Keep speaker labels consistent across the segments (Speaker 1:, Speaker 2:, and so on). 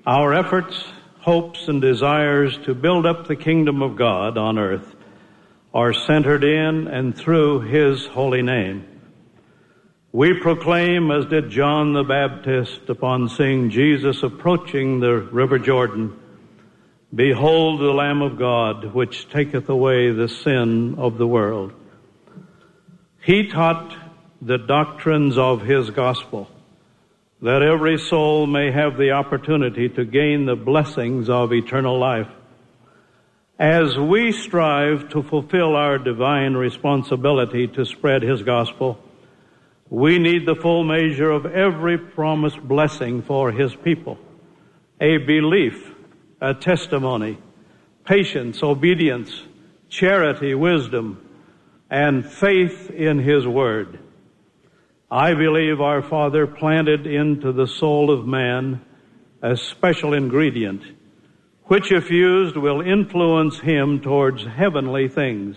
Speaker 1: Our efforts, hopes, and desires to build up the kingdom of God on earth are centered in and through His holy name. We proclaim, as did John the Baptist upon seeing Jesus approaching the river Jordan, "Behold the Lamb of God, which taketh away the sin of the world." He taught the doctrines of His gospel, that every soul may have the opportunity to gain the blessings of eternal life. As we strive to fulfill our divine responsibility to spread His gospel, we need the full measure of every promised blessing for His people: a belief, a testimony, patience, obedience, charity, wisdom, and faith in His word. I believe our Father planted into the soul of man a special ingredient, which, if used, will influence him towards heavenly things.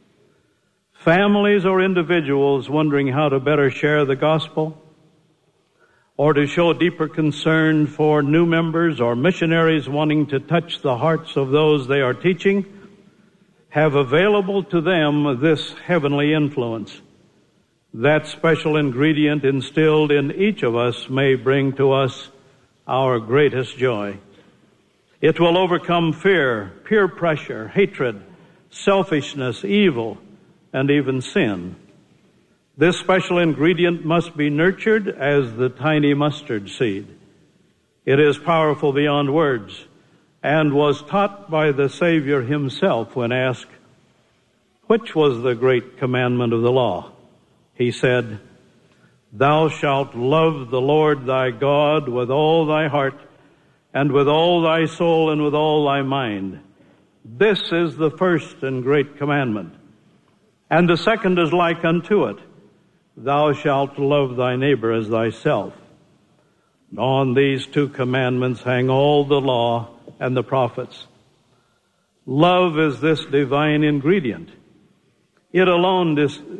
Speaker 1: Families or individuals wondering how to better share the gospel, or to show deeper concern for new members or missionaries wanting to touch the hearts of those they are teaching, have available to them this heavenly influence. That special ingredient instilled in each of us may bring to us our greatest joy. It will overcome fear, peer pressure, hatred, selfishness, evil, and even sin. This special ingredient must be nurtured as the tiny mustard seed. It is powerful beyond words, and was taught by the Savior Himself when asked, "Which was the great commandment of the law?" He said, "Thou shalt love the Lord thy God with all thy heart, and with all thy soul, and with all thy mind. This is the first and great commandment. And the second is like unto it, Thou shalt love thy neighbor as thyself. On these two commandments hang all the law and the prophets." Love is this divine ingredient. It alone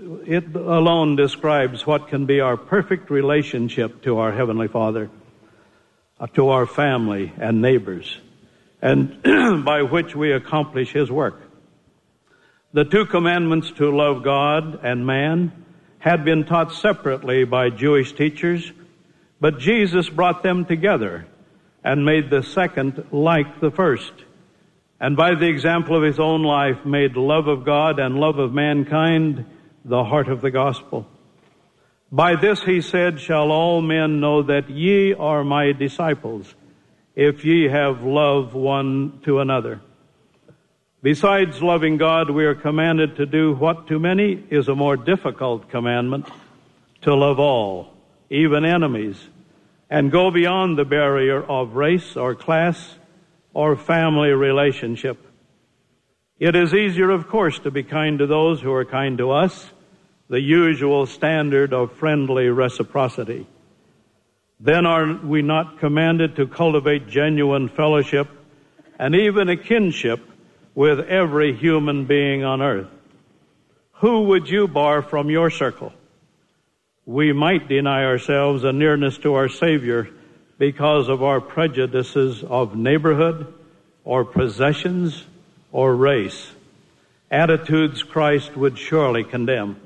Speaker 1: describes what can be our perfect relationship to our Heavenly Father, to our family and neighbors, and by which we accomplish His work. The two commandments to love God and man had been taught separately by Jewish teachers, but Jesus brought them together and made the second like the first, and by the example of His own life made love of God and love of mankind the heart of the gospel. "By this," He said, "shall all men know that ye are my disciples, if ye have love one to another." Besides loving God, we are commanded to do what to many is a more difficult commandment: to love all, even enemies, and go beyond the barrier of race or class or family relationship. It is easier, of course, to be kind to those who are kind to us, the usual standard of friendly reciprocity. Then are we not commanded to cultivate genuine fellowship and even a kinship with every human being on earth? Who would you bar from your circle? We might deny ourselves a nearness to our Savior because of our prejudices of neighborhood or possessions or race, attitudes Christ would surely condemn.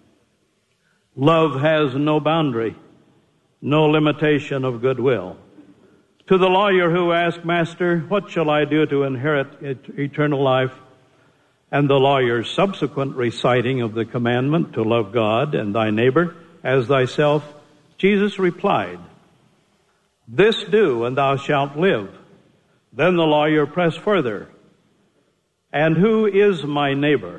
Speaker 1: Love has no boundary, no limitation of goodwill. To the lawyer who asked, "Master, what shall I do to inherit eternal life?" and the lawyer's subsequent reciting of the commandment to love God and thy neighbor as thyself, Jesus replied, "This do, and thou shalt live." Then the lawyer pressed further, "And who is my neighbor?"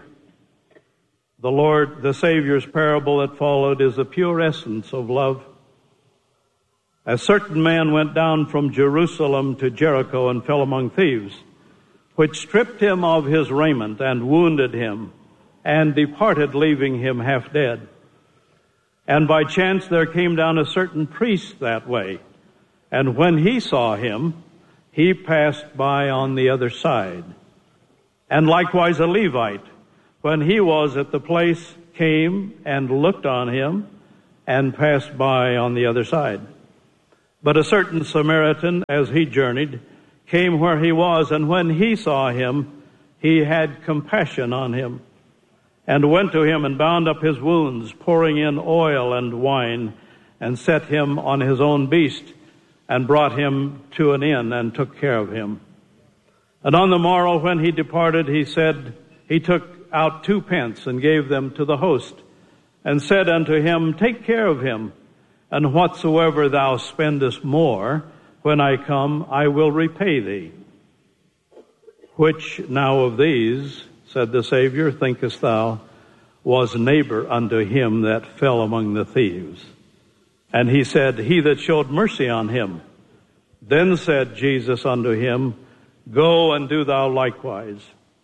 Speaker 1: The Savior's parable that followed is the pure essence of love. A certain man went down from Jerusalem to Jericho and fell among thieves, which stripped him of his raiment and wounded him, and departed, leaving him half dead. And by chance there came down a certain priest that way, and when he saw him, he passed by on the other side. And likewise a Levite, when he was at the place, came and looked on him, and passed by on the other side. But a certain Samaritan, as he journeyed, came where he was, and when he saw him, he had compassion on him, and went to him and bound up his wounds, pouring in oil and wine, and set him on his own beast, and brought him to an inn, and took care of him. And on the morrow when he departed, he took out 2 pence, and gave them to the host, and said unto him, Take care of him, and whatsoever thou spendest more, when I come, I will repay thee. Which now of these, said the Savior, thinkest thou, was neighbor unto him that fell among the thieves? And he said, He that showed mercy on him. Then said Jesus unto him, Go and do thou likewise.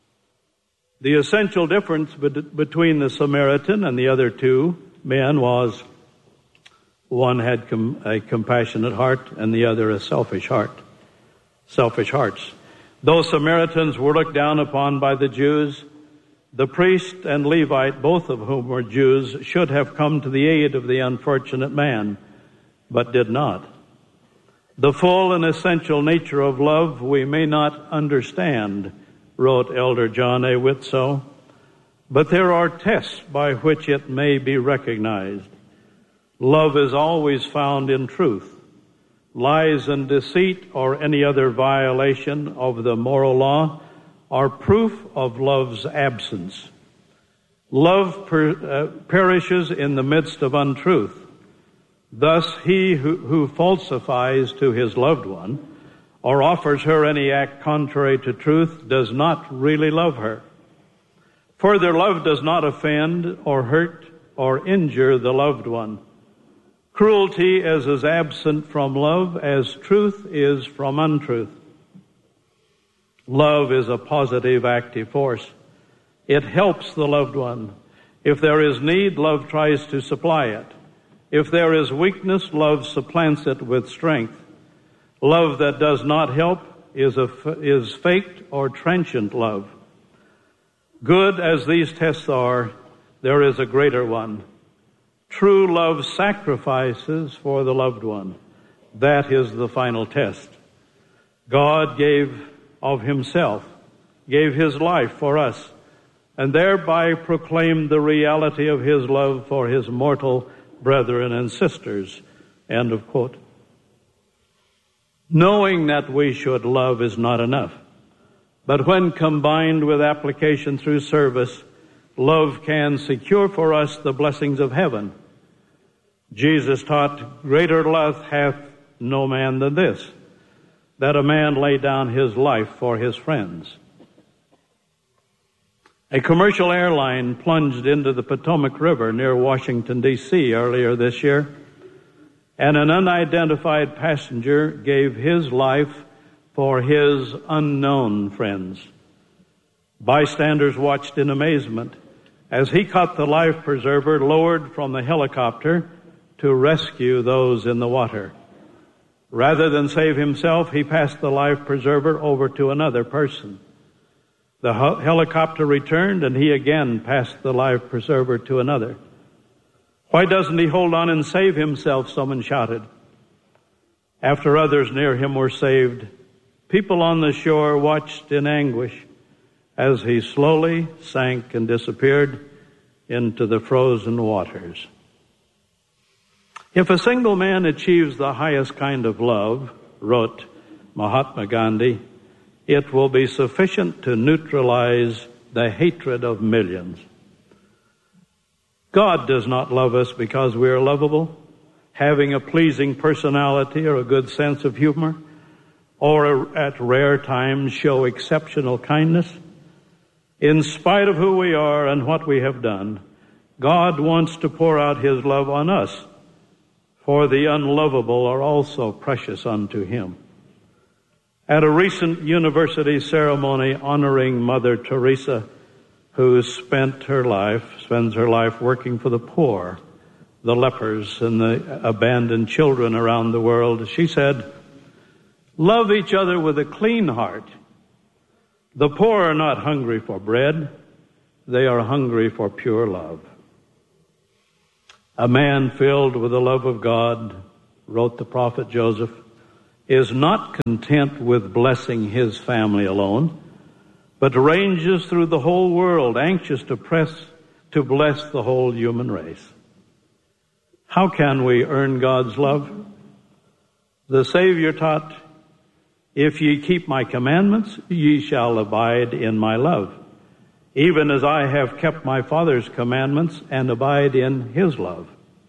Speaker 1: The essential difference between the Samaritan and the other 2 men was one had a compassionate heart and the other a selfish heart. Selfish hearts. Those Samaritans were looked down upon by the Jews. The priest and Levite, both of whom were Jews, should have come to the aid of the unfortunate man, but did not. The full and essential nature of love we may not understand, wrote Elder John A. Whitsoe, but there are tests by which it may be recognized. Love is always found in truth. Lies and deceit or any other violation of the moral law are proof of love's absence. Love perishes in the midst of untruth. Thus, he who falsifies to his loved one or offers her any act contrary to truth does not really love her. Further, love does not offend or hurt or injure the loved one. Cruelty is as absent from love as truth is from untruth. Love is a positive, active force. It helps the loved one. If there is need, love tries to supply it. If there is weakness, love supplants it with strength. Love that does not help is faked or transient love. Good as these tests are, there is a greater one. True love sacrifices for the loved one. That is the final test. God gave of himself, gave his life for us, and thereby proclaimed the reality of his love for his mortal brethren and sisters. End of quote. Knowing that we should love is not enough. But when combined with application through service, love can secure for us the blessings of heaven. Jesus taught, Greater love hath no man than this, that a man lay down his life for his friends. A commercial airline plunged into the Potomac River near Washington, D.C. earlier this year, and an unidentified passenger gave his life for his unknown friends. Bystanders watched in amazement as he caught the life preserver lowered from the helicopter to rescue those in the water. Rather than save himself, he passed the life preserver over to another person. The helicopter returned, and he again passed the life preserver to another. Why doesn't he hold on and save himself? Someone shouted. After others near him were saved, people on the shore watched in anguish as he slowly sank and disappeared into the frozen waters. If a single man achieves the highest kind of love, wrote Mahatma Gandhi, it will be sufficient to neutralize the hatred of millions. God does not love us because we are lovable, having a pleasing personality or a good sense of humor, or at rare times show exceptional kindness. In spite of who we are and what we have done, God wants to pour out his love on us, for the unlovable are also precious unto him. At a recent university ceremony honoring Mother Teresa, who spends her life working for the poor, the lepers, and the abandoned children around the world, she said, "Love each other with a clean heart. The poor are not hungry for bread. They are hungry for pure love." A man filled with the love of God wrote the prophet Joseph, is not content with blessing his family alone, but ranges through the whole world, anxious to bless the whole human race. How can we earn God's love? The Savior taught, "If ye keep my commandments, ye shall abide in my love, even as I have kept my Father's commandments and abide in his love."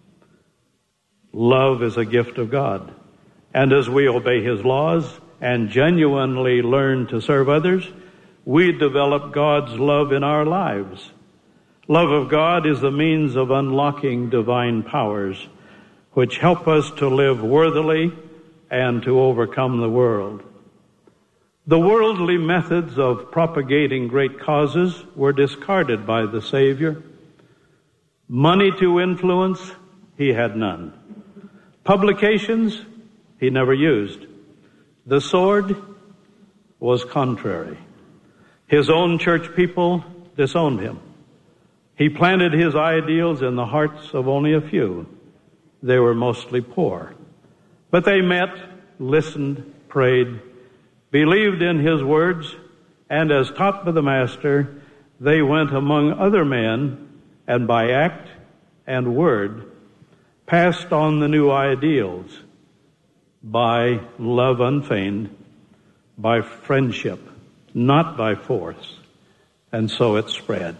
Speaker 1: Love is a gift of God. And as we obey his laws and genuinely learn to serve others, we develop God's love in our lives. Love of God is the means of unlocking divine powers, which help us to live worthily and to overcome the world. The worldly methods of propagating great causes were discarded by the Savior. Money to influence, he had none. Publications, he never used. The sword was contrary. His own church people disowned him. He planted his ideals in the hearts of only a few. They were mostly poor. But they met, listened, prayed, believed in his words, and as taught by the Master, they went among other men, and by act and word passed on the new ideals, by love unfeigned, by friendship, not by force, and so it spread.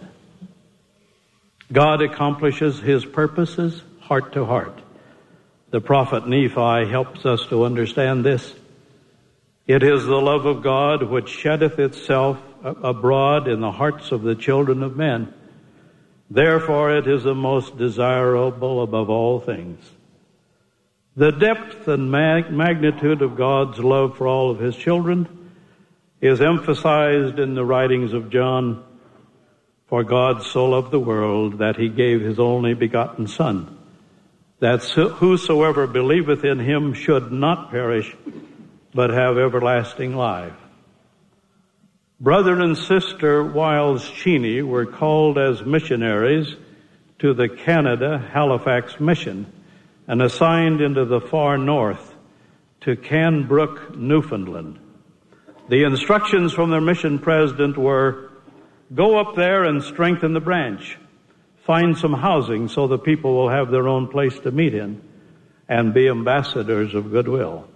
Speaker 1: God accomplishes his purposes heart to heart. The prophet Nephi helps us to understand this. It is the love of God which sheddeth itself abroad in the hearts of the children of men. Therefore it is the most desirable above all things. The depth and magnitude of God's love for all of his children is emphasized in the writings of John. For God so loved the world that he gave his only begotten Son, that whosoever believeth in him should not perish, but have everlasting life. Brother and Sister Wiles Cheney were called as missionaries to the Canada Halifax Mission and assigned into the far north to Canbrook, Newfoundland. The instructions from their mission president were, "Go up there and strengthen the branch. Find some housing so the people will have their own place to meet in, and be ambassadors of goodwill."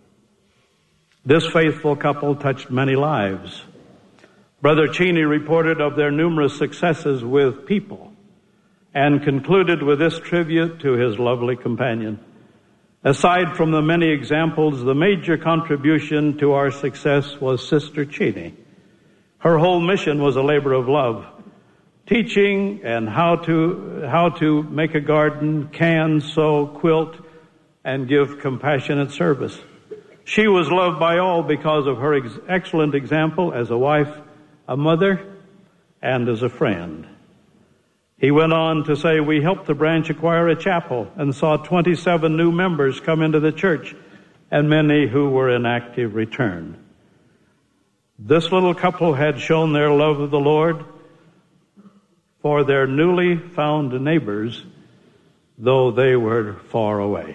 Speaker 1: This faithful couple touched many lives. Brother Cheney reported of their numerous successes with people and concluded with this tribute to his lovely companion. Aside from the many examples, the major contribution to our success was Sister Cheney. Her whole mission was a labor of love, teaching and how to make a garden, can, sew, quilt, and give compassionate service. She was loved by all because of her excellent example as a wife, a mother, and as a friend. He went on to say, "We helped the branch acquire a chapel and saw 27 new members come into the church and many who were in active return." This little couple had shown their love of the Lord for their newly found neighbors, though they were far away.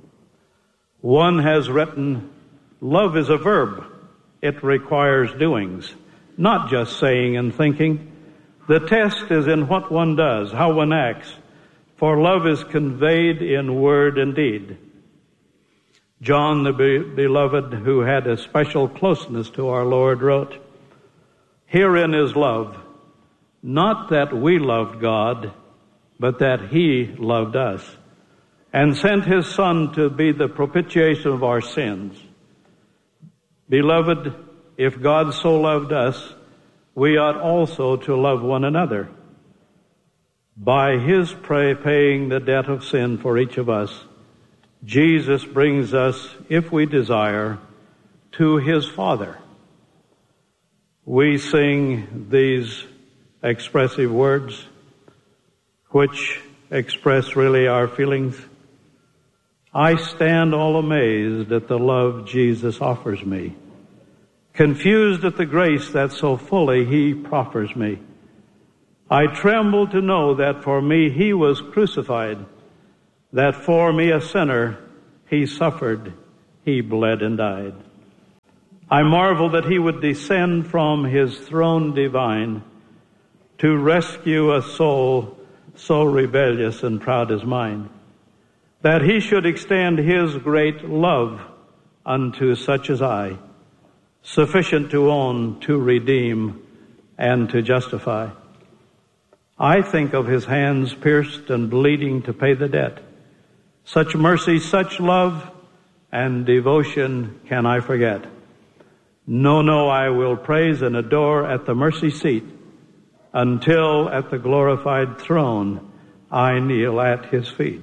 Speaker 1: One has written, "Love is a verb. It requires doings, not just saying and thinking. The test is in what one does, how one acts, for love is conveyed in word and deed." John, the beloved, who had a special closeness to our Lord, wrote, "Herein is love, not that we loved God, but that he loved us, and sent his Son to be the propitiation of our sins. Beloved, if God so loved us, we ought also to love one another. By his paying the debt of sin for each of us, Jesus brings us, if we desire, to his Father." We sing these expressive words, which express really our feelings. I stand all amazed at the love Jesus offers me, confused at the grace that so fully he proffers me. I tremble to know that for me he was crucified, that for me a sinner he suffered, he bled and died. I marvel that he would descend from his throne divine to rescue a soul so rebellious and proud as mine, that he should extend his great love unto such as I, sufficient to own, to redeem, and to justify. I think of his hands pierced and bleeding to pay the debt. Such mercy, such love, and devotion can I forget. No, I will praise and adore at the mercy seat until at the glorified throne I kneel at his feet.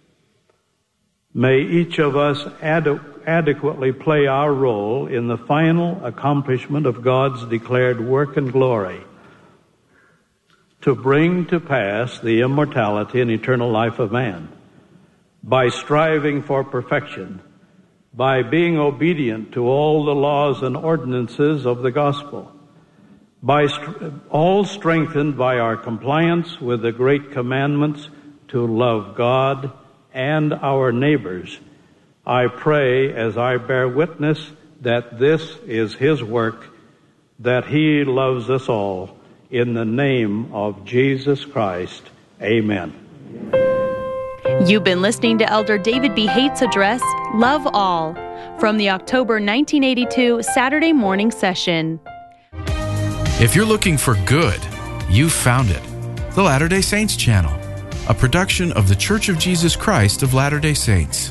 Speaker 1: May each of us adequately play our role in the final accomplishment of God's declared work and glory to bring to pass the immortality and eternal life of man by striving for perfection, by being obedient to all the laws and ordinances of the gospel, all strengthened by our compliance with the great commandments to love God and our neighbors. I pray as I bear witness that this is his work, that he loves us all. In the name of Jesus Christ, amen.
Speaker 2: You've been listening to Elder David B. Haight's address, Love All, from the October 1982 Saturday morning session.
Speaker 3: If you're looking for good, you've found it. The Latter-day Saints Channel, a production of The Church of Jesus Christ of Latter-day Saints.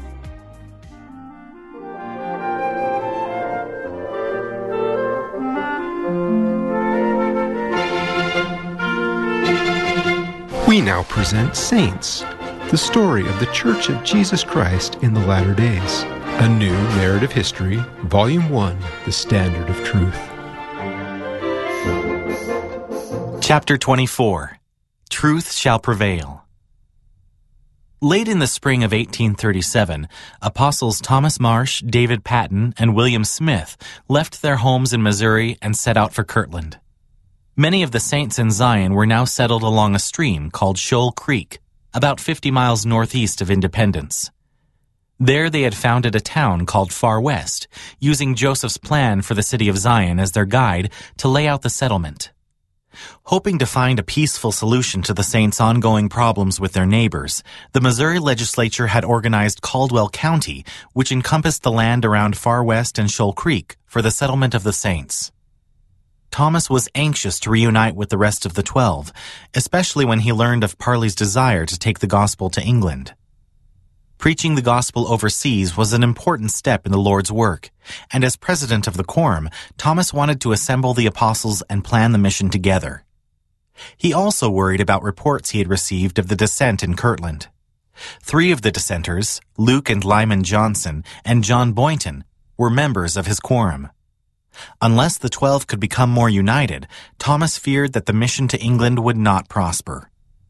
Speaker 4: We now present Saints, the story of the Church of Jesus Christ in the Latter Days. A New Narrative History, Volume 1, The Standard of Truth.
Speaker 5: Chapter 24, Truth Shall Prevail. Late in the spring of 1837, Apostles Thomas Marsh, David Patton, and William Smith left their homes in Missouri and set out for Kirtland. Many of the saints in Zion were now settled along a stream called Shoal Creek, about 50 miles northeast of Independence. There they had founded a town called Far West, using Joseph's plan for the city of Zion as their guide to lay out the settlement. Hoping to find a peaceful solution to the saints' ongoing problems with their neighbors, the Missouri legislature had organized Caldwell County, which encompassed the land around Far West and Shoal Creek, for the settlement of the saints. Thomas was anxious to reunite with the rest of the 12, especially when he learned of Parley's desire to take the gospel to England. Preaching the gospel overseas was an important step in the Lord's work, and as president of the quorum, Thomas wanted to assemble the apostles and plan the mission together. He also worried about reports he had received of the dissent in Kirtland. 3 of the dissenters, Luke and Lyman Johnson and John Boynton, were members of his quorum. Unless the 12 could become more united, Thomas feared that the mission to England would not prosper.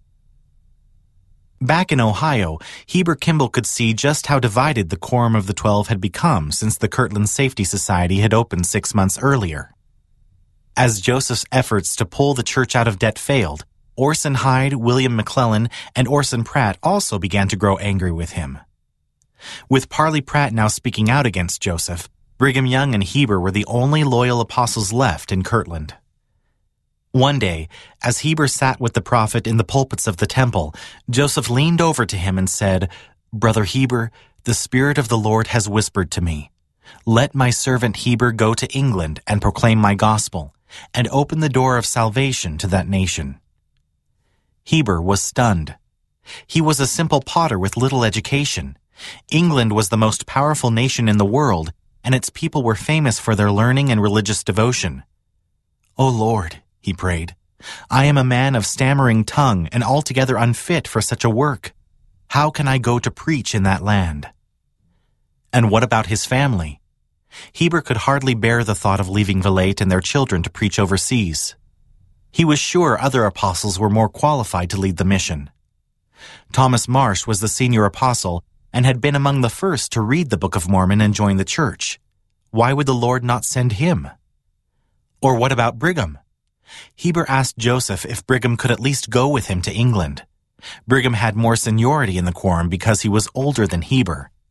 Speaker 5: Back in Ohio, Heber Kimball could see just how divided the quorum of the 12 had become since the Kirtland Safety Society had opened 6 months earlier. As Joseph's efforts to pull the church out of debt failed, Orson Hyde, William McClellan, and Orson Pratt also began to grow angry with him. With Parley Pratt now speaking out against Joseph, Brigham Young and Heber were the only loyal apostles left in Kirtland. One day, as Heber sat with the prophet in the pulpits of the temple, Joseph leaned over to him and said, "Brother Heber, the Spirit of the Lord has whispered to me. Let my servant Heber go to England and proclaim my gospel, and open the door of salvation to that nation." Heber was stunned. He was a simple potter with little education. England was the most powerful nation in the world, and its people were famous for their learning and religious devotion. "O Lord," he prayed, "I am a man of stammering tongue and altogether unfit for such a work. How can I go to preach in that land?" And what about his family? Heber could hardly bear the thought of leaving Vilate and their children to preach overseas. He was sure other apostles were more qualified to lead the mission. Thomas Marsh was the senior apostle and had been among the first to read the Book of Mormon and join the church. Why would the Lord not send him? Or what about Brigham? Heber asked Joseph if Brigham could at least go with him to England. Brigham had more seniority in the quorum because he was older than Heber.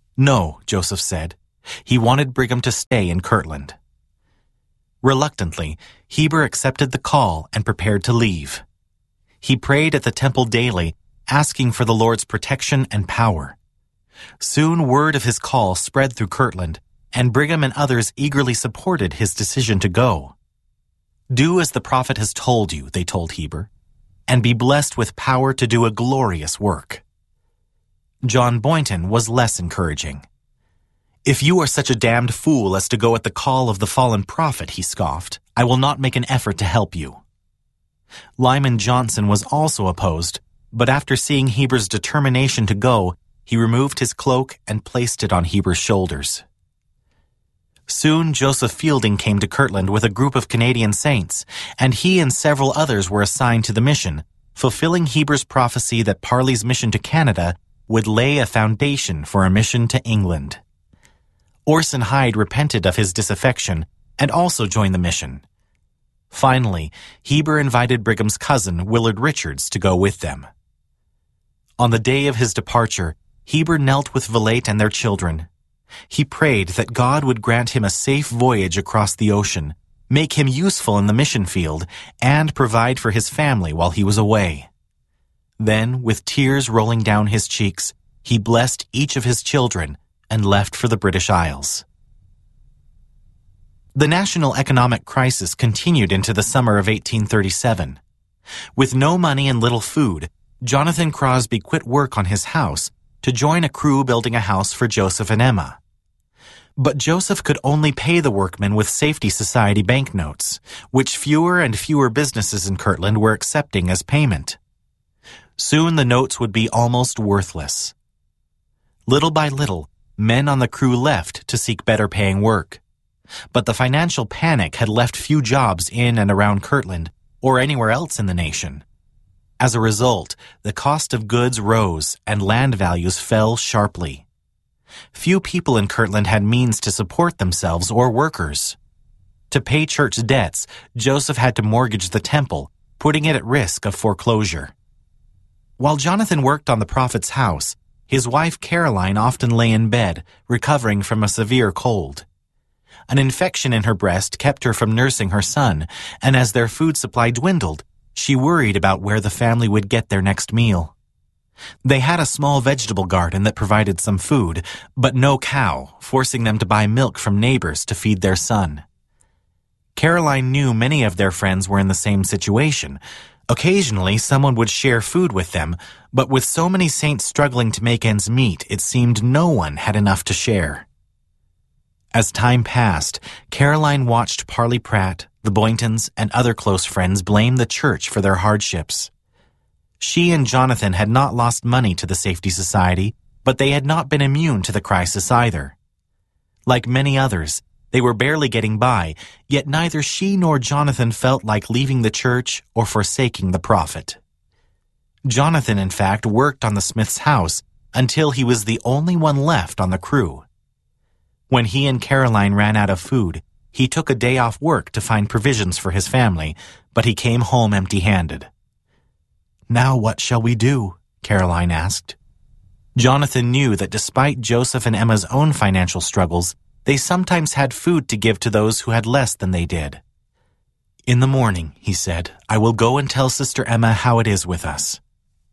Speaker 5: No, Joseph said. He wanted Brigham to stay in Kirtland. Reluctantly, Heber accepted the call and prepared to leave. He prayed at the temple daily, asking for the Lord's protection and power. Soon word of his call spread through Kirtland, and Brigham and others eagerly supported his decision to go. Do as the prophet has told you, they told Heber, and be blessed with power to do a glorious work. John Boynton was less encouraging. If you are such a damned fool as to go at the call of the fallen prophet, he scoffed, I will not make an effort to help you. Lyman Johnson was also opposed, but after seeing Heber's determination to go, he removed his cloak and placed it on Heber's shoulders. Soon Joseph Fielding came to Kirtland with a group of Canadian saints, and he and several others were assigned to the mission, fulfilling Heber's prophecy that Parley's mission to Canada would lay a foundation for a mission to England. Orson Hyde repented of his disaffection and also joined the mission. Finally, Heber invited Brigham's cousin, Willard Richards, to go with them. On the day of his departure, Heber knelt with Vilate and their children. He prayed that God would grant him a safe voyage across the ocean, make him useful in the mission field, and provide for his family while he was away. Then, with tears rolling down his cheeks, he blessed each of his children and left for the British Isles. The national economic crisis continued into the summer of 1837. With no money and little food, Jonathan Crosby quit work on his house to join a crew building a house for Joseph and Emma. But Joseph could only pay the workmen with Safety Society banknotes, which fewer and fewer businesses in Kirtland were accepting as payment. Soon the notes would be almost worthless. Little by little, men on the crew left to seek better paying work. But the financial panic had left few jobs in and around Kirtland or anywhere else in the nation. As a result, the cost of goods rose and land values fell sharply. Few people in Kirtland had means to support themselves or workers. To pay church debts, Joseph had to mortgage the temple, putting it at risk of foreclosure. While Jonathan worked on the prophet's house, his wife Caroline often lay in bed, recovering from a severe cold. An infection in her breast kept her from nursing her son, and as their food supply dwindled, she worried about where the family would get their next meal. They had a small vegetable garden that provided some food, but no cow, forcing them to buy milk from neighbors to feed their son. Caroline knew many of their friends were in the same situation. Occasionally, someone would share food with them, but with so many saints struggling to make ends meet, it seemed no one had enough to share. As time passed, Caroline watched Parley Pratt, the Boyntons, and other close friends blame the church for their hardships. She and Jonathan had not lost money to the Safety Society, but they had not been immune to the crisis either. Like many others, they were barely getting by, yet neither she nor Jonathan felt like leaving the church or forsaking the prophet. Jonathan, in fact, worked on the Smith's house until he was the only one left on the crew. When he and Caroline ran out of food, he took a day off work to find provisions for his family, but he came home empty-handed. "Now what shall we do?" Caroline asked. Jonathan knew that despite Joseph and Emma's own financial struggles, they sometimes had food to give to those who had less than they did. "In the morning," he said, "I will go and tell Sister Emma how it is with us."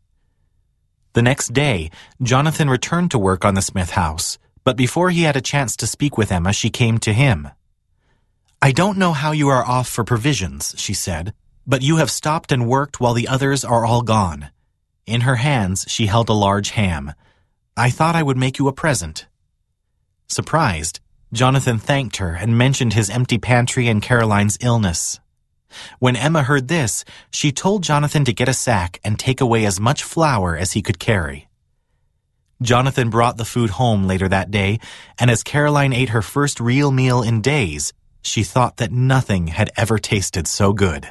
Speaker 5: The next day, Jonathan returned to work on the Smith house, but before he had a chance to speak with Emma, she came to him. "I don't know how you are off for provisions," she said, "but you have stopped and worked while the others are all gone." In her hands, she held a large ham. "I thought I would make you a present." Surprised, Jonathan thanked her and mentioned his empty pantry and Caroline's illness. When Emma heard this, she told Jonathan to get a sack and take away as much flour as he could carry. Jonathan brought the food home later that day, and as Caroline ate her first real meal in days, she thought that nothing had ever tasted so good.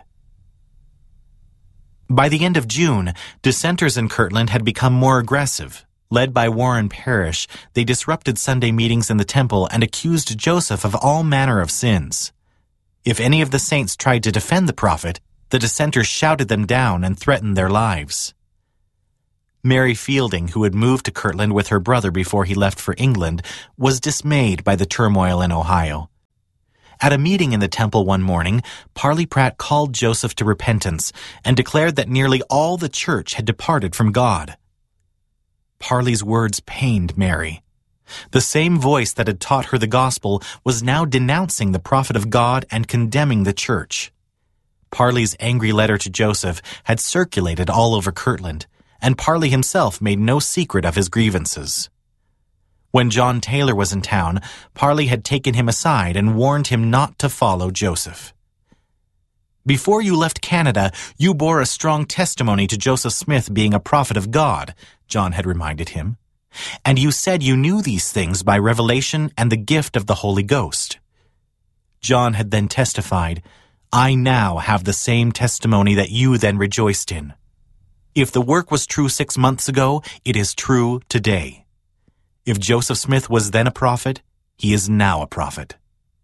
Speaker 5: By the end of June, dissenters in Kirtland had become more aggressive. Led by Warren Parrish, they disrupted Sunday meetings in the temple and accused Joseph of all manner of sins. If any of the saints tried to defend the prophet, the dissenters shouted them down and threatened their lives. Mary Fielding, who had moved to Kirtland with her brother before he left for England, was dismayed by the turmoil in Ohio. At a meeting in the temple one morning, Parley Pratt called Joseph to repentance and declared that nearly all the church had departed from God. Parley's words pained Mary. The same voice that had taught her the gospel was now denouncing the prophet of God and condemning the church. Parley's angry letter to Joseph had circulated all over Kirtland, and Parley himself made no secret of his grievances. When John Taylor was in town, Parley had taken him aside and warned him not to follow Joseph. "Before you left Canada, you bore a strong testimony to Joseph Smith being a prophet of God," John had reminded him. "And you said you knew these things by revelation and the gift of the Holy Ghost." John had then testified, "I now have the same testimony that you then rejoiced in. If the work was true 6 months ago, it is true today. If Joseph Smith was then a prophet, he is now a prophet."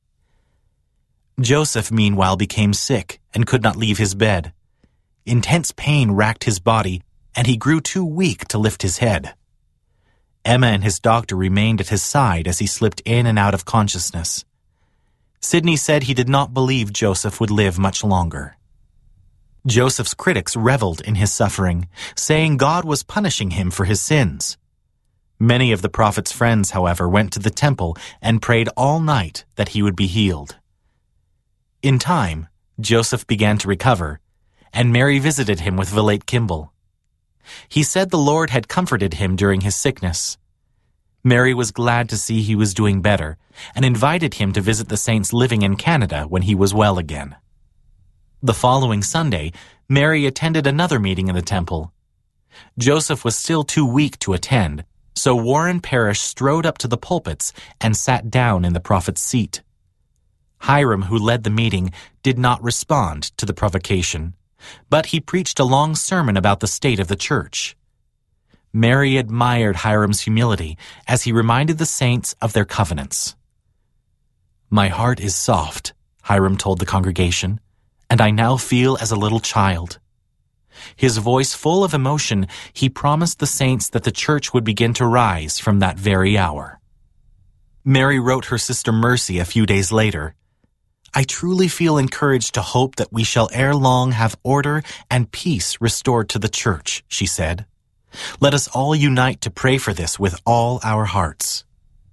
Speaker 5: Joseph, meanwhile, became sick and could not leave his bed. Intense pain racked his body, and he grew too weak to lift his head. Emma and his doctor remained at his side as he slipped in and out of consciousness. Sidney said he did not believe Joseph would live much longer. Joseph's critics reveled in his suffering, saying God was punishing him for his sins. Many of the prophet's friends, however, went to the temple and prayed all night that he would be healed. In time, Joseph began to recover, and Mary visited him with Vilate Kimball. He said the Lord had comforted him during his sickness. Mary was glad to see he was doing better, and invited him to visit the saints living in Canada when he was well again. The following Sunday, Mary attended another meeting in the temple. Joseph was still too weak to attend, so Warren Parrish strode up to the pulpits and sat down in the prophet's seat. Hiram, who led the meeting, did not respond to the provocation, but he preached a long sermon about the state of the church. Mary admired Hiram's humility as he reminded the saints of their covenants. "My heart is soft," Hiram told the congregation, "and I now feel as a little child." His voice full of emotion, he promised the saints that the church would begin to rise from that very hour. Mary wrote her sister Mercy a few days later, "I truly feel encouraged to hope that we shall ere long have order and peace restored to the church," she said. "Let us all unite to pray for this with all our hearts."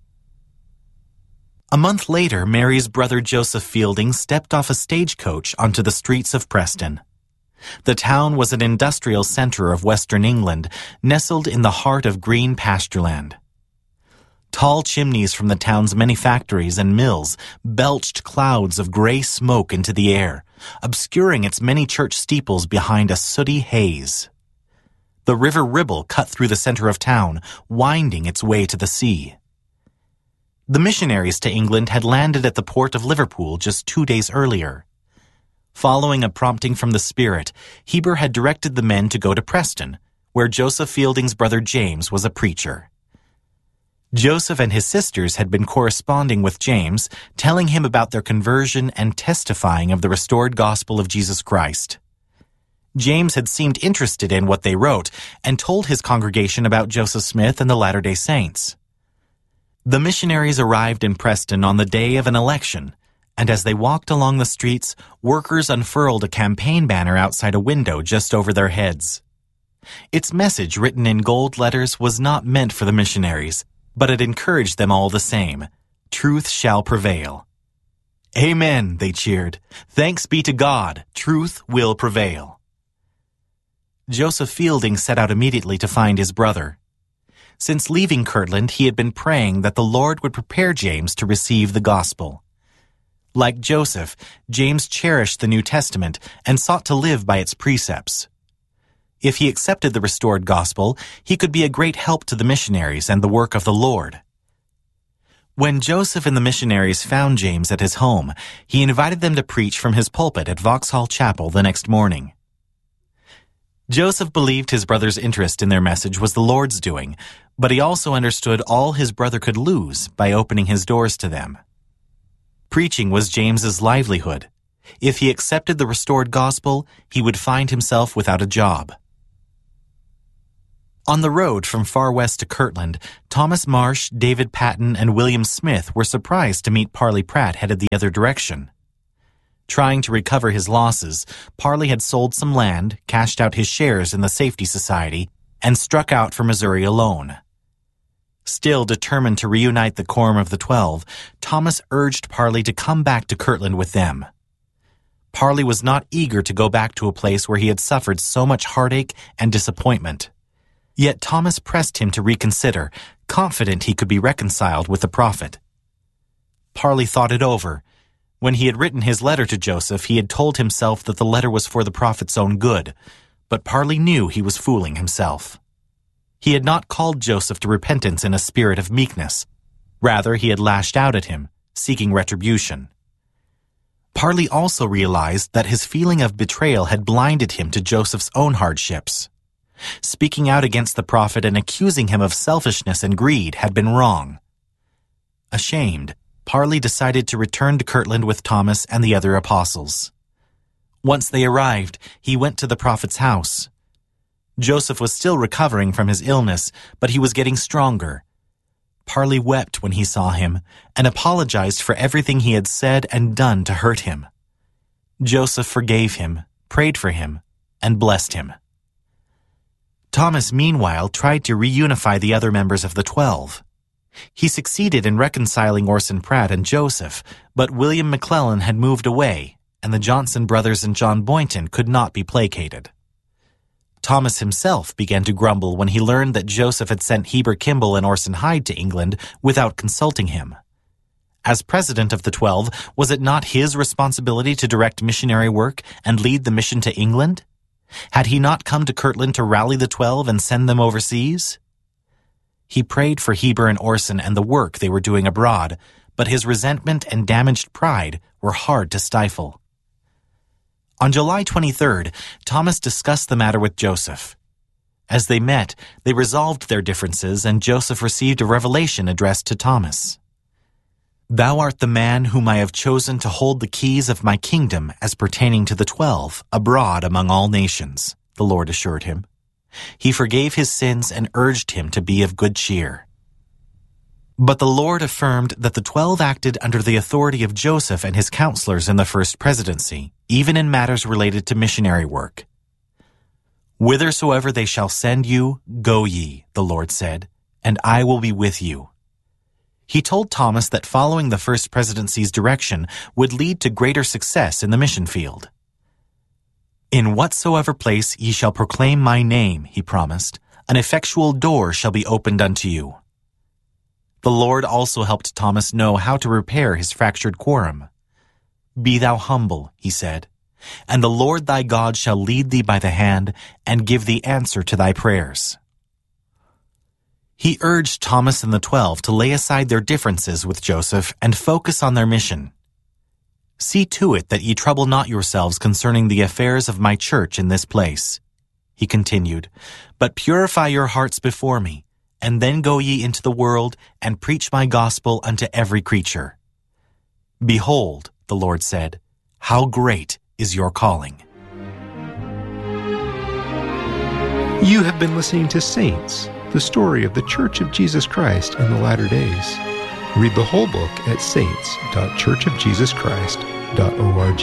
Speaker 5: A month later, Mary's brother Joseph Fielding stepped off a stagecoach onto the streets of Preston. The town was an industrial center of Western England, nestled in the heart of green pastureland. Tall chimneys from the town's many factories and mills belched clouds of gray smoke into the air, obscuring its many church steeples behind a sooty haze. The River Ribble cut through the center of town, winding its way to the sea. The missionaries to England had landed at the port of Liverpool just 2 days earlier. Following a prompting from the Spirit, Heber had directed the men to go to Preston, where Joseph Fielding's brother James was a preacher. Joseph and his sisters had been corresponding with James, telling him about their conversion and testifying of the restored gospel of Jesus Christ. James had seemed interested in what they wrote and told his congregation about Joseph Smith and the Latter-day Saints. The missionaries arrived in Preston on the day of an election, and as they walked along the streets, workers unfurled a campaign banner outside a window just over their heads. Its message, written in gold letters, was not meant for the missionaries, but it encouraged them all the same. Truth shall prevail. "Amen," they cheered. "Thanks be to God. Truth will prevail." Joseph Fielding set out immediately to find his brother. Since leaving Kirtland, he had been praying that the Lord would prepare James to receive the gospel. Like Joseph, James cherished the New Testament and sought to live by its precepts. If he accepted the restored gospel, he could be a great help to the missionaries and the work of the Lord. When Joseph and the missionaries found James at his home, he invited them to preach from his pulpit at Vauxhall Chapel the next morning. Joseph believed his brother's interest in their message was the Lord's doing, but he also understood all his brother could lose by opening his doors to them. Preaching was James's livelihood. If he accepted the restored gospel, he would find himself without a job. On the road from Far West to Kirtland, Thomas Marsh, David Patton, and William Smith were surprised to meet Parley Pratt headed the other direction. Trying to recover his losses, Parley had sold some land, cashed out his shares in the Safety Society, and struck out for Missouri alone. Still determined to reunite the Quorum of the 12, Thomas urged Parley to come back to Kirtland with them. Parley was not eager to go back to a place where he had suffered so much heartache and disappointment. Yet Thomas pressed him to reconsider, confident he could be reconciled with the prophet. Parley thought it over. When he had written his letter to Joseph, he had told himself that the letter was for the prophet's own good, but Parley knew he was fooling himself. He had not called Joseph to repentance in a spirit of meekness. Rather, he had lashed out at him, seeking retribution. Parley also realized that his feeling of betrayal had blinded him to Joseph's own hardships. Speaking out against the prophet and accusing him of selfishness and greed had been wrong. Ashamed, Parley decided to return to Kirtland with Thomas and the other apostles. Once they arrived, he went to the prophet's house. Joseph was still recovering from his illness, but he was getting stronger. Parley wept when he saw him and apologized for everything he had said and done to hurt him. Joseph forgave him, prayed for him, and blessed him. Thomas, meanwhile, tried to reunify the other members of the 12. He succeeded in reconciling Orson Pratt and Joseph, but William McClellan had moved away, and the Johnson brothers and John Boynton could not be placated. Thomas himself began to grumble when he learned that Joseph had sent Heber Kimball and Orson Hyde to England without consulting him. As president of the 12, was it not his responsibility to direct missionary work and lead the mission to England? Had he not come to Kirtland to rally the 12 and send them overseas? He prayed for Heber and Orson and the work they were doing abroad, but his resentment and damaged pride were hard to stifle. On July 23rd, Thomas discussed the matter with Joseph. As they met, they resolved their differences, and Joseph received a revelation addressed to Thomas. "Thou art the man whom I have chosen to hold the keys of my kingdom as pertaining to the 12, abroad among all nations," the Lord assured him. He forgave his sins and urged him to be of good cheer. But the Lord affirmed that the 12 acted under the authority of Joseph and his counselors in the first presidency, even in matters related to missionary work. "Whithersoever they shall send you, go ye," the Lord said, "and I will be with you." He told Thomas that following the first presidency's direction would lead to greater success in the mission field. "In whatsoever place ye shall proclaim my name," he promised, "an effectual door shall be opened unto you." The Lord also helped Thomas know how to repair his fractured quorum. "Be thou humble," he said, "and the Lord thy God shall lead thee by the hand and give thee answer to thy prayers." He urged Thomas and the 12 to lay aside their differences with Joseph and focus on their mission. "See to it that ye trouble not yourselves concerning the affairs of my church in this place," he continued, "but purify your hearts before me, and then go ye into the world and preach my gospel unto every creature. Behold," the Lord said, "how great is your calling."
Speaker 4: You have been listening to Saints, the story of the Church of Jesus Christ in the latter days. Read the whole book at saints.churchofjesuschrist.org.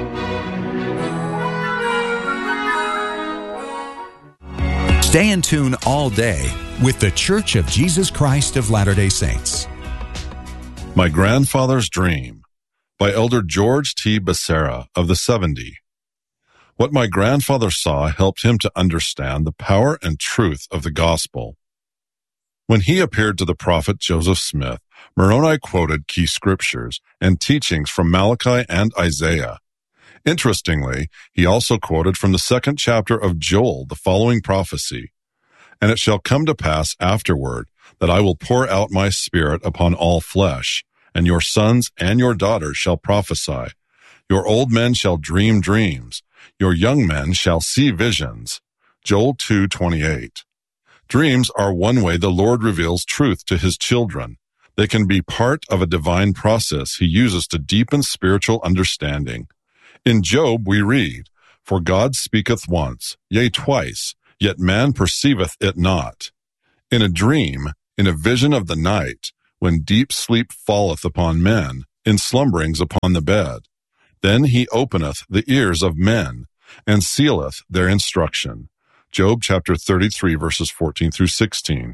Speaker 6: Stay in tune all day with the Church of Jesus Christ of Latter-day Saints.
Speaker 7: My Grandfather's Dream by Elder George T. Becerra of the 70. What my grandfather saw helped him to understand the power and truth of the gospel. When he appeared to the prophet Joseph Smith, Moroni quoted key scriptures and teachings from Malachi and Isaiah. Interestingly, he also quoted from the 2nd chapter of Joel the following prophecy: "And it shall come to pass afterward that I will pour out my spirit upon all flesh, and your sons and your daughters shall prophesy. Your old men shall dream dreams. Your young men shall see visions." Joel 2:28. Dreams are one way the Lord reveals truth to his children. They can be part of a divine process he uses to deepen spiritual understanding. In Job we read, "For God speaketh once, yea twice, yet man perceiveth it not. In a dream, in a vision of the night, when deep sleep falleth upon men, in slumberings upon the bed, then he openeth the ears of men, and sealeth their instruction. Job chapter 33, verses 14 through 16.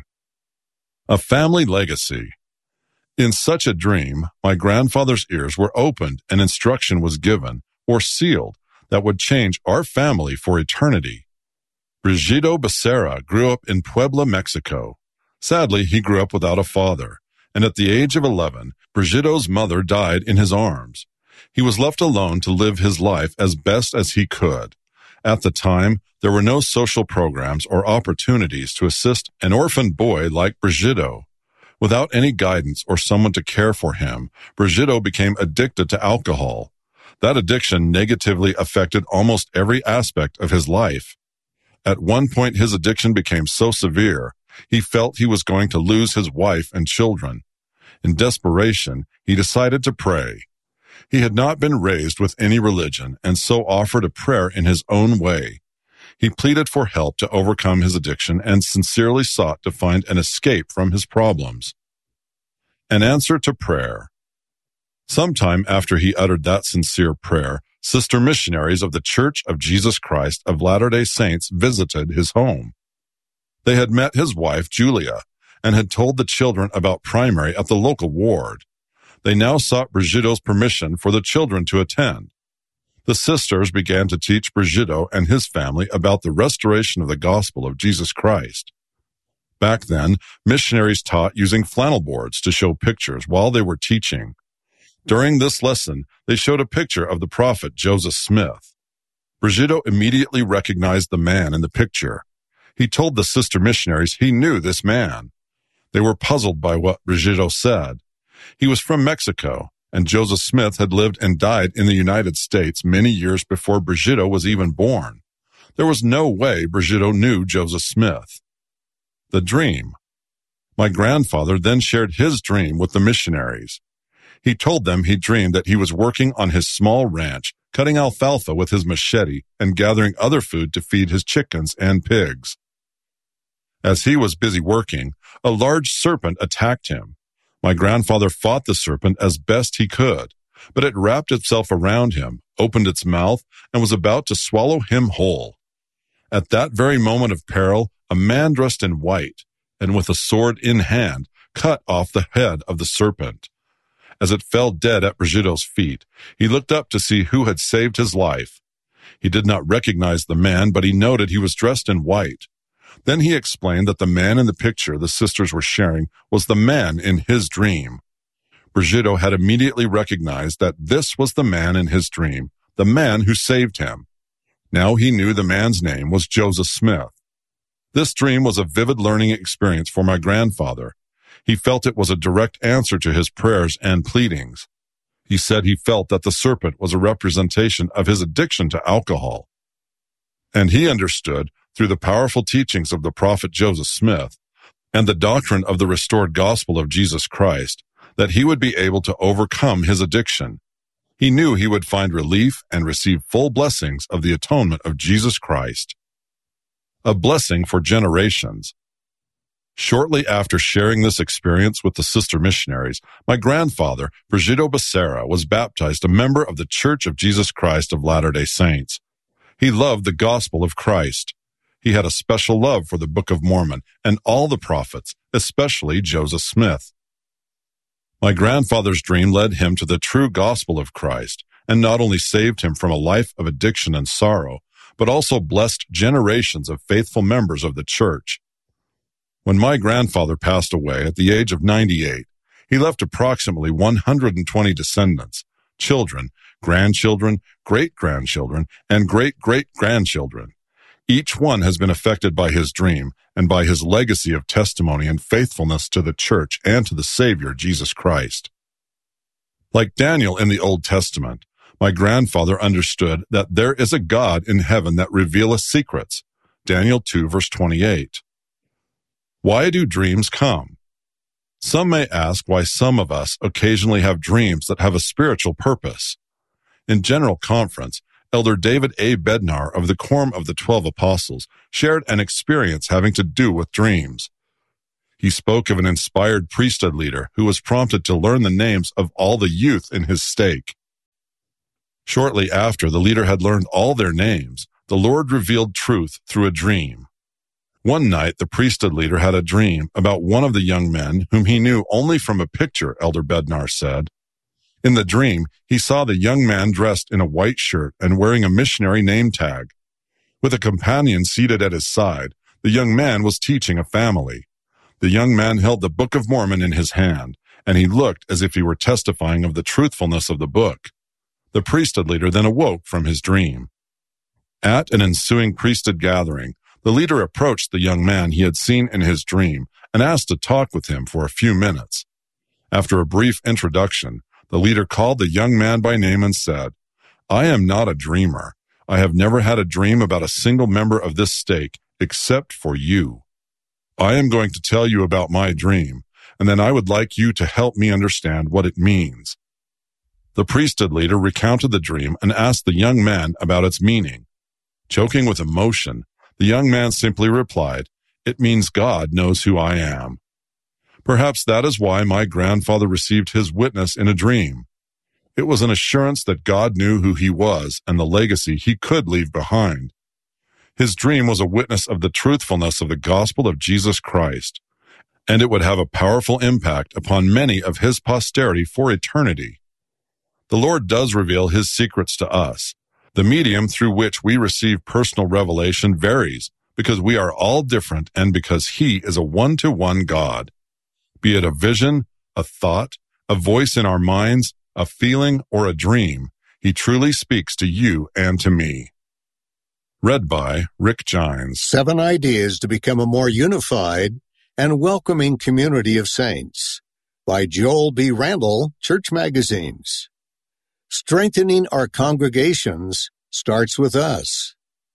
Speaker 7: A family legacy. In such a dream, my grandfather's ears were opened and instruction was given, or sealed, that would change our family for eternity. Brigido Becerra grew up in Puebla, Mexico. Sadly, he grew up without a father, and at the age of 11, Brigido's mother died in his arms. He was left alone to live his life as best as he could. At the time, there were no social programs or opportunities to assist an orphaned boy like Brigido. Without any guidance or someone to care for him, Brigido became addicted to alcohol. That addiction negatively affected almost every aspect of his life. At one point, his addiction became so severe, he felt he was going to lose his wife and children. In desperation, he decided to pray. He had not been raised with any religion and so offered a prayer in his own way. He pleaded for help to overcome his addiction and sincerely sought to find an escape from his problems. An answer to prayer. Sometime after he uttered that sincere prayer, sister missionaries of the Church of Jesus Christ of Latter-day Saints visited his home. They had met his wife, Julia, and had told the children about primary at the local ward. They now sought Brigido's permission for the children to attend. The sisters began to teach Brigido and his family about the restoration of the gospel of Jesus Christ. Back then, missionaries taught using flannel boards to show pictures while they were teaching. During this lesson, they showed a picture of the prophet Joseph Smith. Brigido immediately recognized the man in the picture. He told the sister missionaries he knew this man. They were puzzled by what Brigido said. He was from Mexico, and Joseph Smith had lived and died in the United States many years before Brigido was even born. There was no way Brigido knew Joseph Smith. The dream. My grandfather then shared his dream with the missionaries. He told them he dreamed that he was working on his small ranch, cutting alfalfa with his machete and gathering other food to feed his chickens and pigs. As he was busy working, a large serpent attacked him. My grandfather fought the serpent as best he could, but it wrapped itself around him, opened its mouth, and was about to swallow him whole. At that very moment of peril, a man dressed in white, and with a sword in hand, cut off the head of the serpent. As it fell dead at Brigido's feet, he looked up to see who had saved his life. He did not recognize the man, but he noted he was dressed in white. Then he explained that the man in the picture the sisters were sharing was the man in his dream. Brigido had immediately recognized that this was the man in his dream, the man who saved him. Now he knew the man's name was Joseph Smith. This dream was a vivid learning experience for my grandfather. He felt it was a direct answer to his prayers and pleadings. He said he felt that the serpent was a representation of his addiction to alcohol. And he understood, through the powerful teachings of the prophet Joseph Smith and the doctrine of the restored gospel of Jesus Christ, that he would be able to overcome his addiction. He knew he would find relief and receive full blessings of the atonement of Jesus Christ. A blessing for generations. Shortly after sharing this experience with the sister missionaries, my grandfather, Brigido Becerra, was baptized a member of the Church of Jesus Christ of Latter-day Saints. He loved the gospel of Christ. He had a special love for the Book of Mormon and all the prophets, especially Joseph Smith. My grandfather's dream led him to the true gospel of Christ, and not only saved him from a life of addiction and sorrow, but also blessed generations of faithful members of the church. When my grandfather passed away at the age of 98, he left approximately 120 descendants, children, grandchildren, great-grandchildren, and great-great-grandchildren. Each one has been affected by his dream and by his legacy of testimony and faithfulness to the church and to the Savior, Jesus Christ. Like Daniel in the Old Testament, my grandfather understood that there is a God in heaven that revealeth secrets. Daniel 2, verse 28. Why do dreams come? Some may ask why some of us occasionally have dreams that have a spiritual purpose. In general conference, Elder David A. Bednar of the Quorum of the 12 Apostles shared an experience having to do with dreams. He spoke of an inspired priesthood leader who was prompted to learn the names of all the youth in his stake. Shortly after the leader had learned all their names, the Lord revealed truth through a dream. One night, the priesthood leader had a dream about one of the young men whom he knew only from a picture, Elder Bednar said. In the dream, he saw the young man dressed in a white shirt and wearing a missionary name tag. With a companion seated at his side, the young man was teaching a family. The young man held the Book of Mormon in his hand, and he looked as if he were testifying of the truthfulness of the book. The priesthood leader then awoke from his dream. At an ensuing priesthood gathering, the leader approached the young man he had seen in his dream and asked to talk with him for a few minutes. After a brief introduction, the leader called the young man by name and said, "I am not a dreamer. I have never had a dream about a single member of this stake except for you. I am going to tell you about my dream, and then I would like you to help me understand what it means." The priesthood leader recounted the dream and asked the young man about its meaning. Choking with emotion, the young man simply replied, "It means God knows who I am." Perhaps that is why my grandfather received his witness in a dream. It was an assurance that God knew who he was and the legacy he could leave behind. His dream was a witness of the truthfulness of the gospel of Jesus Christ, and it would have a powerful impact upon many of his posterity for eternity. The Lord does reveal his secrets to us. The medium through which we receive personal revelation varies because we are all different and because he is a one-to-one God. Be it a vision, a thought, a voice in our minds, a feeling, or a dream, he truly speaks to you and to me. Read by Rick Gines.
Speaker 8: 7 Ideas to Become a More Unified and Welcoming Community of Saints by Joel B. Randall, Church Magazines. Strengthening our congregations starts with us.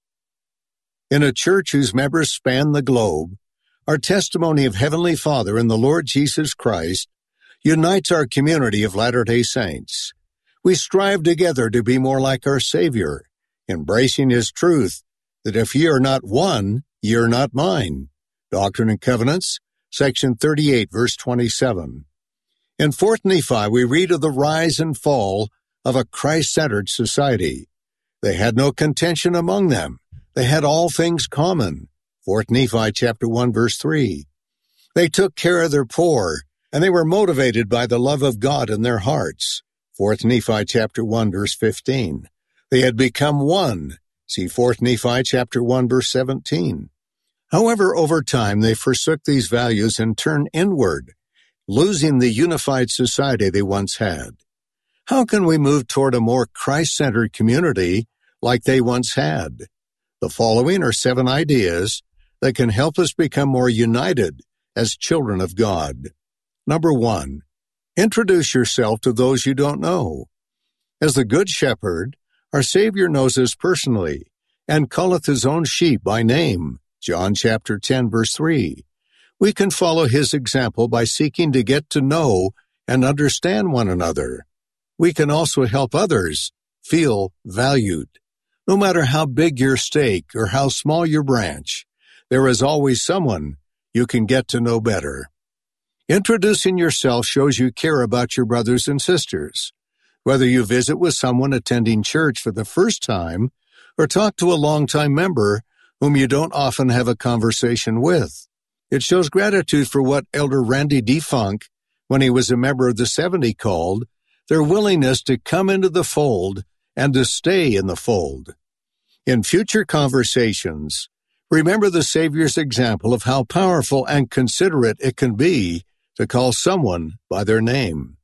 Speaker 8: In a church whose members span the globe, our testimony of Heavenly Father and the Lord Jesus Christ unites our community of Latter-day Saints. We strive together to be more like our Savior, embracing his truth that if ye are not one, ye are not mine. Doctrine and Covenants, section 38, verse 27. In 4th Nephi, we read of the rise and fall of a Christ-centered society. They had no contention among them. They had all things common. 4th Nephi chapter 1, verse 3. They took care of their poor, and they were motivated by the love of God in their hearts. 4th Nephi chapter 1, verse 15. They had become one. See 4th Nephi chapter 1, verse 17. However, over time, they forsook these values and turned inward, losing the unified society they once had. How can we move toward a more Christ-centered community like they once had? The following are 7 ideas that can help us become more united as children of God. Number 1, introduce yourself to those you don't know. As the Good Shepherd, our Savior knows us personally and calleth his own sheep by name. John chapter 10, verse 3. We can follow his example by seeking to get to know and understand one another. We can also help others feel valued. No matter how big your stake or how small your branch, there is always someone you can get to know better. Introducing yourself shows you care about your brothers and sisters. Whether you visit with someone attending church for the first time or talk to a longtime member whom you don't often have a conversation with, it shows gratitude for what Elder Randy D. Funk, when he was a member of the 70, called their willingness to come into the fold and to stay in the fold. In future conversations, remember the Savior's example of how powerful and considerate it can be to call someone by their name.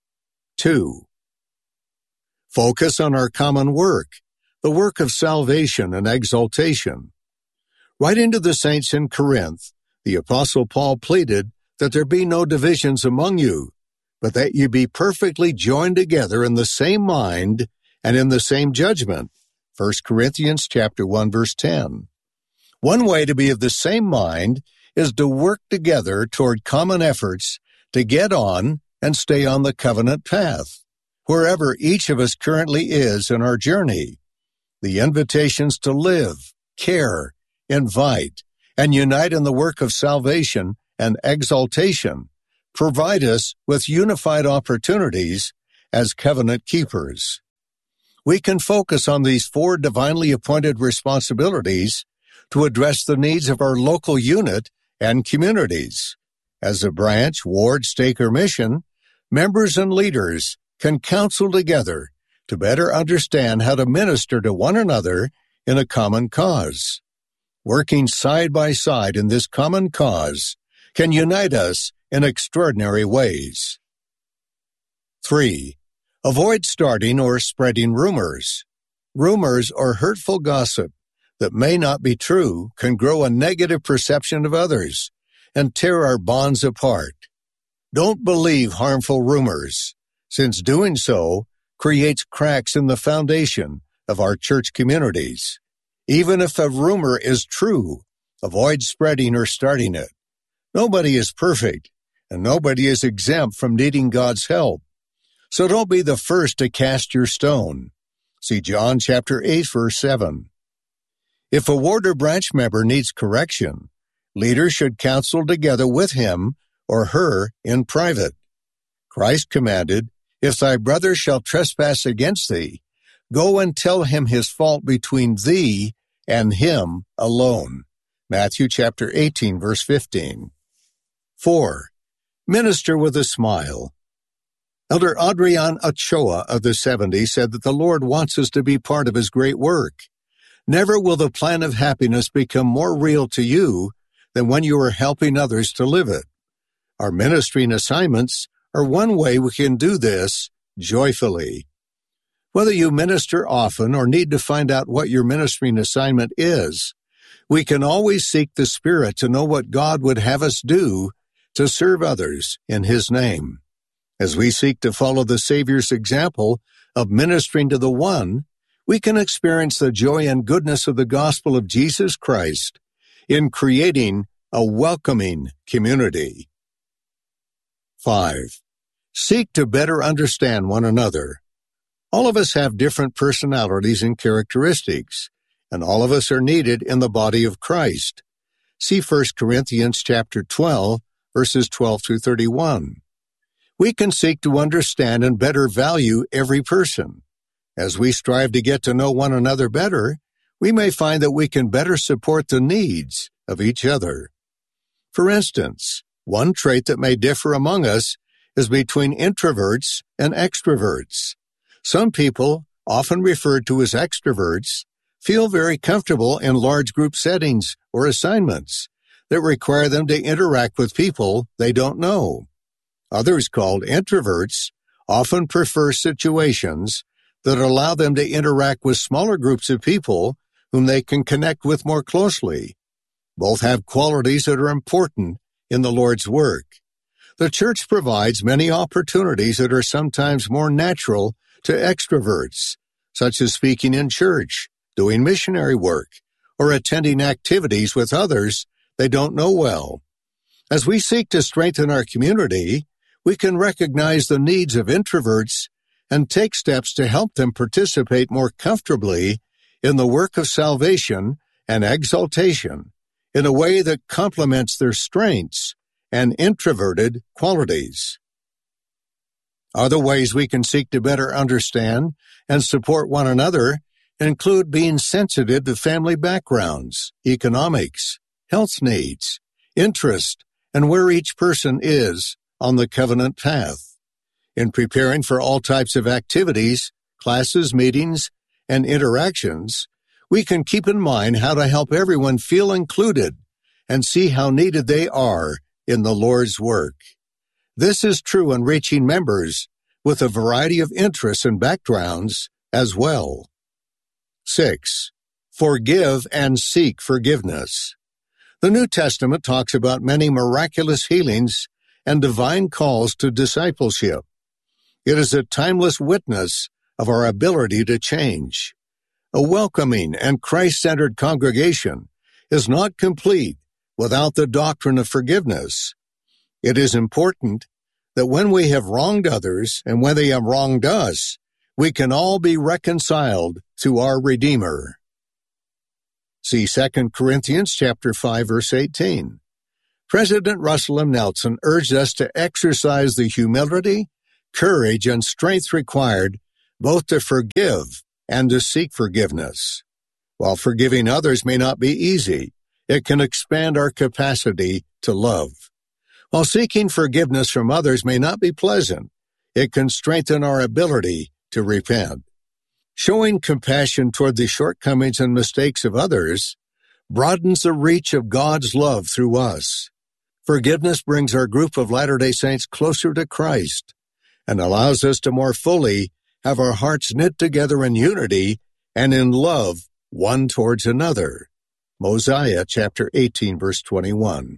Speaker 8: 2. Focus on our common work, the work of salvation and exaltation. Writing to the saints in Corinth, the Apostle Paul pleaded that there be no divisions among you, but that you be perfectly joined together in the same mind and in the same judgment. 1 Corinthians chapter 1, verse 10. One way to be of the same mind is to work together toward common efforts to get on and stay on the covenant path, wherever each of us currently is in our journey. the invitations to live, care, invite, and unite in the work of salvation and exaltation provide us with unified opportunities as covenant keepers. We can focus on these 4 divinely appointed responsibilities to address the needs of our local unit and communities. As a branch, ward, stake, or mission, members and leaders can counsel together to better understand how to minister to one another in a common cause. Working side by side in this common cause can unite us in extraordinary ways. 3. Avoid starting or spreading rumors. Rumors or hurtful gossip that may not be true can grow a negative perception of others and tear our bonds apart. Don't believe harmful rumors, since doing so creates cracks in the foundation of our church communities. Even if a rumor is true, avoid spreading or starting it. Nobody is perfect, and nobody is exempt from needing God's help. So don't be the first to cast your stone. See John chapter 8, verse 7. If a ward or branch member needs correction, leaders should counsel together with him or her in private. Christ commanded, "If thy brother shall trespass against thee, go and tell him his fault between thee and him alone." Matthew chapter 18, verse 15. 4. Minister with a smile. Elder Adrian Ochoa of the 70s said that the Lord wants us to be part of His great work. Never will the plan of happiness become more real to you than when you are helping others to live it. Our ministering assignments are one way we can do this joyfully. Whether you minister often or need to find out what your ministering assignment is, we can always seek the Spirit to know what God would have us do to serve others in His name. As we seek to follow the Savior's example of ministering to the one, we can experience the joy and goodness of the gospel of Jesus Christ in creating a welcoming community. 5. Seek to better understand one another. All of us have different personalities and characteristics, and all of us are needed in the body of Christ. See 1 Corinthians chapter 12, verses 12 through 31. We can seek to understand and better value every person. As we strive to get to know one another better, we may find that we can better support the needs of each other. For instance, one trait that may differ among us is between introverts and extroverts. Some people, often referred to as extroverts, feel very comfortable in large group settings or assignments that require them to interact with people they don't know. Others, called introverts, often prefer situations that allow them to interact with smaller groups of people whom they can connect with more closely. Both have qualities that are important in the Lord's work. The church provides many opportunities that are sometimes more natural to extroverts, such as speaking in church, doing missionary work, or attending activities with others they don't know well. As we seek to strengthen our community, we can recognize the needs of introverts and take steps to help them participate more comfortably in the work of salvation and exaltation in a way that complements their strengths and introverted qualities. Other ways we can seek to better understand and support one another include being sensitive to family backgrounds, economics, health needs, interest, and where each person is on the covenant path. In preparing for all types of activities, classes, meetings, and interactions, we can keep in mind how to help everyone feel included and see how needed they are in the Lord's work. This is true in reaching members with a variety of interests and backgrounds as well. 6. Forgive and seek forgiveness. The New Testament talks about many miraculous healings and divine calls to discipleship. It is a timeless witness of our ability to change. A welcoming and Christ-centered congregation is not complete without the doctrine of forgiveness. It is important that when we have wronged others and when they have wronged us, we can all be reconciled to our Redeemer. See 2 Corinthians chapter 5, verse 18. President Russell M. Nelson urged us to exercise the humility, courage, and strength required both to forgive and to seek forgiveness. While forgiving others may not be easy, it can expand our capacity to love. While seeking forgiveness from others may not be pleasant, it can strengthen our ability to repent. Showing compassion toward the shortcomings and mistakes of others broadens the reach of God's love through us. Forgiveness brings our group of Latter-day Saints closer to Christ and allows us to more fully have our hearts knit together in unity and in love one towards another. Mosiah chapter 18, verse 21.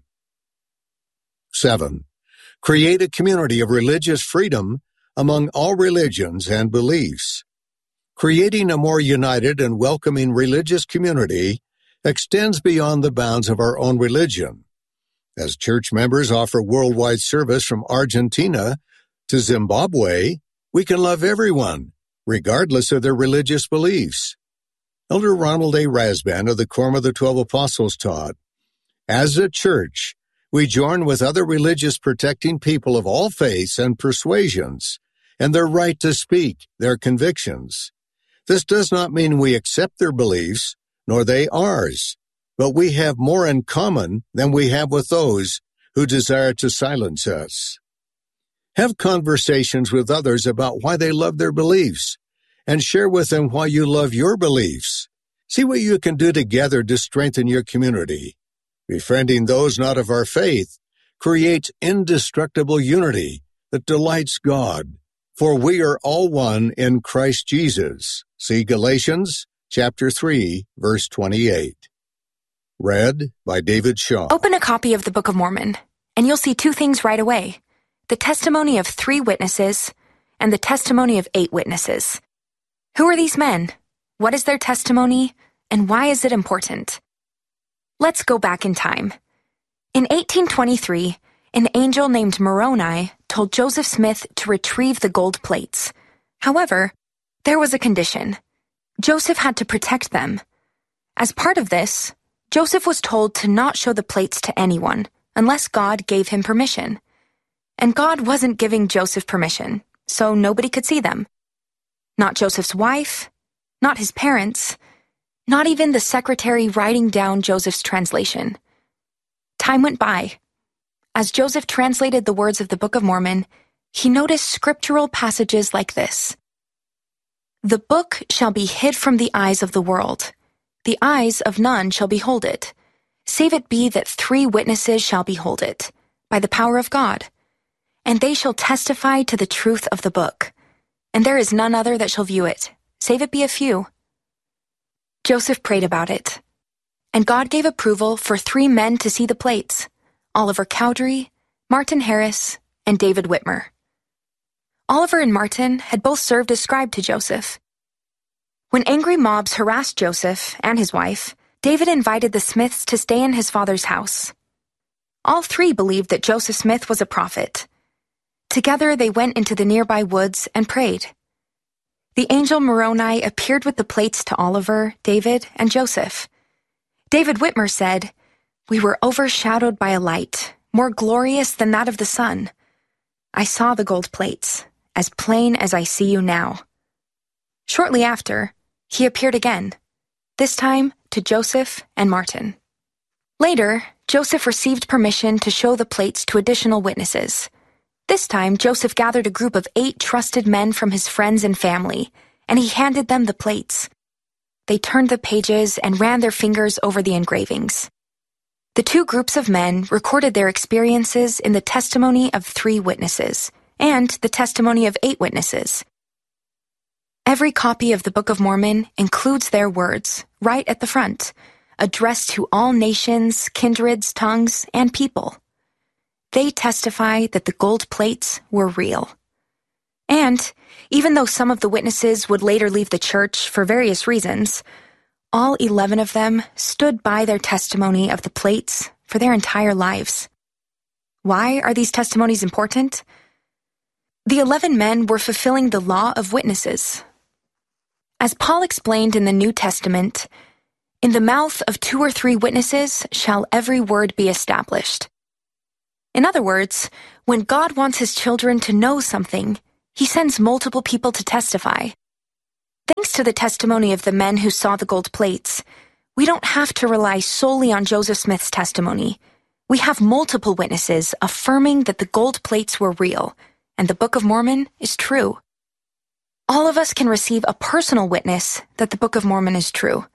Speaker 8: 7. Create a community of religious freedom among all religions and beliefs. Creating a more united and welcoming religious community extends beyond the bounds of our own religion. As church members offer worldwide service from Argentina to Zimbabwe, we can love everyone, regardless of their religious beliefs. Elder Ronald A. Rasband of the Quorum of the 12 Apostles taught, "As a church, we join with other religious protecting people of all faiths and persuasions and their right to speak their convictions. This does not mean we accept their beliefs, nor they ours, but we have more in common than we have with those who desire to silence us. Have conversations with others about why they love their beliefs, and share with them why you love your beliefs. See what you can do together to strengthen your community. Befriending those not of our faith creates indestructible unity that delights God, for we are all one in Christ Jesus." See Galatians chapter 3, verse 28. Read by David Shaw.
Speaker 9: Open a copy of the Book of Mormon, and you'll see two things right away: the testimony of 3 witnesses and the testimony of 8 witnesses. Who are these men? What is their testimony? And why is it important? Let's go back in time. In 1823, an angel named Moroni told Joseph Smith to retrieve the gold plates. However, there was a condition. Joseph had to protect them. As part of this, Joseph was told to not show the plates to anyone unless God gave him permission. And God wasn't giving Joseph permission, so nobody could see them. Not Joseph's wife, not his parents, not even the secretary writing down Joseph's translation. Time went by. As Joseph translated the words of the Book of Mormon, he noticed scriptural passages like this: "The book shall be hid from the eyes of the world. The eyes of none shall behold it, save it be that 3 witnesses shall behold it, by the power of God. And they shall testify to the truth of the book. And there is none other that shall view it, save it be a few." Joseph prayed about it, and God gave approval for 3 men to see the plates: Oliver Cowdery, Martin Harris, and David Whitmer. Oliver and Martin had both served as scribe to Joseph. When angry mobs harassed Joseph and his wife, David invited the Smiths to stay in his father's house. All 3 believed that Joseph Smith was a prophet. Together they went into the nearby woods and prayed. The angel Moroni appeared with the plates to Oliver, David, and Joseph. David Whitmer said, "We were overshadowed by a light, more glorious than that of the sun. I saw the gold plates, as plain as I see you now." Shortly after, he appeared again, this time to Joseph and Martin. Later, Joseph received permission to show the plates to additional witnesses. This time, Joseph gathered a group of 8 trusted men from his friends and family, and he handed them the plates. They turned the pages and ran their fingers over the engravings. The 2 groups of men recorded their experiences in the testimony of 3 witnesses and the testimony of 8 witnesses. Every copy of the Book of Mormon includes their words, right at the front, addressed to all nations, kindreds, tongues, and people. They testify that the gold plates were real. And even though some of the witnesses would later leave the church for various reasons, all 11 of them stood by their testimony of the plates for their entire lives. Why are these testimonies important? The 11 men were fulfilling the law of witnesses. As Paul explained in the New Testament, "In the mouth of 2 or 3 witnesses shall every word be established." In other words, when God wants his children to know something, he sends multiple people to testify. Thanks to the testimony of the men who saw the gold plates, we don't have to rely solely on Joseph Smith's testimony. We have multiple witnesses affirming that the gold plates were real, and the Book of Mormon is true. All of us can receive a personal witness that the Book of Mormon is true.